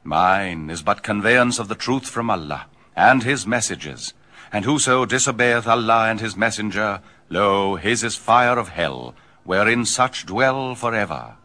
Mine is but conveyance of the truth from Allah, and his messages. And whoso disobeyeth Allah and his messenger, lo, his is fire of hell, wherein such dwell forever.